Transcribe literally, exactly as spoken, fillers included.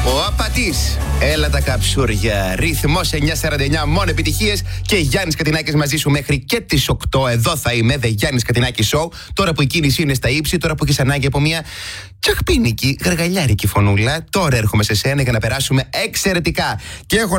Ο Απατής. Έλα τα καψούρια. Ρυθμός εννιά σαράντα εννιά, μόνο επιτυχίες. Και Γιάννης Κατινάκης μαζί σου μέχρι και τις οκτώ. Εδώ θα είμαι, The Γιάννης Κατινάκης Show. Τώρα που η κίνηση είναι στα ύψη, τώρα που έχεις ανάγκη από μια τσαχπίνικη, γαργαλιάρικη φωνούλα, τώρα έρχομαι σε σένα για να περάσουμε εξαιρετικά. Και έχω